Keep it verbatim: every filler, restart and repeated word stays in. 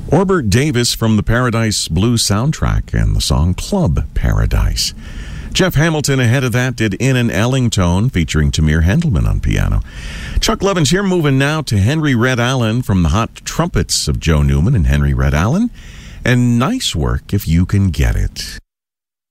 Orbert Davis from the Paradise Blues soundtrack and the song Club Paradise. Jeff Hamilton ahead of that did In an Ellington featuring Tamir Hendelman on piano. Chuck Lovins here, moving now to Henry Red Allen from the Hot Trumpets of Joe Newman and Henry Red Allen. And Nice Work If You Can Get It.